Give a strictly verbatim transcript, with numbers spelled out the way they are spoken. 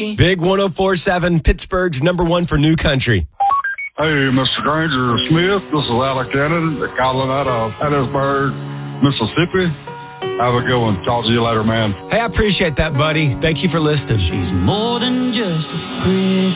me. Big one oh four point seven, Pittsburgh's number one for new country. Hey, Mister Granger Smith, this is Alec Cannon calling out of Hattiesburg, Mississippi. Have a good one. Talk to you later, man. Hey, I appreciate that, buddy. Thank you for listening. She's more than just a pretty